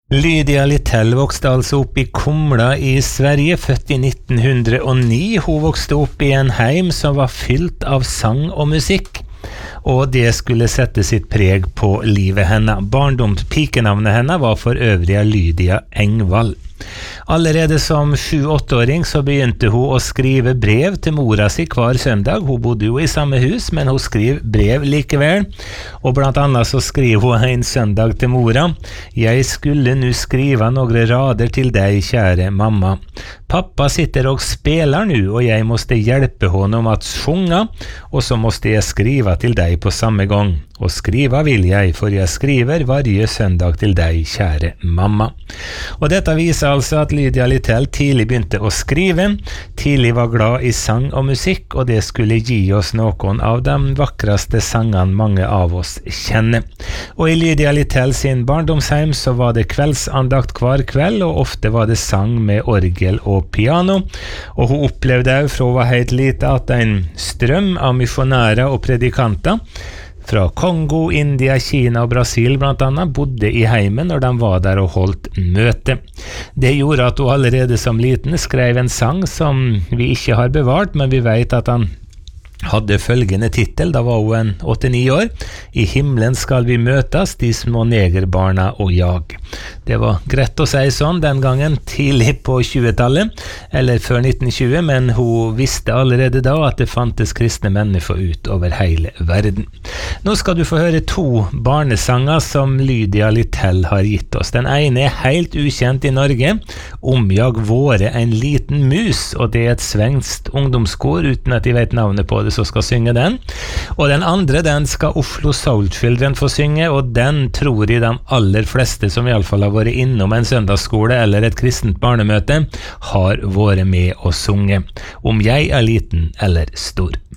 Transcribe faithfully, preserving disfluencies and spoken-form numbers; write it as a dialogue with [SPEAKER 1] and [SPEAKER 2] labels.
[SPEAKER 1] Lydia Littell vokste altså opp i Kumla i Sverige, født i nitten hundre og ni. Hun vokste opp i en heim som var fylt av sang og musikk, og det skulle sette sitt preg på livet henne. Barndomspikenavnet henne var for øvrig Lydia Engvall. Allerede som sju-åtteåring så begynte hun å skrive brev til mora si hver søndag. Hun bodde jo i samme hus, men hun skrev brev likevel. Og blant annet så skriver hun en søndag til mora: «Jeg skulle nu skriva några rader til deg, kjære mamma. Pappa sitter og spelar nu, og jeg måste hjelpe honom at sjunga, og så måste jeg skriva til deg på samme gang. Og skriva vil jeg, for jeg skriver varje søndag til deg, kjære mamma.» Og dette viser altså at Lydia Littell tidlig begynte å skrive, tidlig var glad i sang og musikk, og det skulle gi oss noen av de vakreste sangene mange av oss kjenner. Og i Lydia Littell sin barndomsheim så var det kveldsandakt hver kveld, og ofte var det sang med orgel og piano, og hun opplevde jo fra hun var helt lite at en strøm av misjonærer og predikanter fra Kongo, India, Kina og Brasil blant annet bodde i heimen når de var der og holdt møte. Det gjorde at hun allerede som liten skrev en sang som vi ikke har bevart, men vi vet at han hadde følgende titel. Da var hun en åtte-ni år: «I himmelen skal vi møtes, de små negerbarna og jag». Det var greit å si sånn den gangen, tidlig på tjuetallet, eller før nitten tjue, men hun visste allerede da at det fantes kristne mennesker ut over hele verden. Nå skal du få høre to barnesanger som Lydia Littell har gitt oss. Den ene er helt ukjent i Norge: «Omjag våre en liten mus», og det er et svensk ungdomskor, uten at de vet navnet på det, så skal synge den. Og den andre, den skal Oslo Soul Children få synge, og den tror jeg de aller fleste som i alle fall har vært innom en søndagsskole eller et kristent barnemøte har vært med å synge. Om jeg er liten eller stor.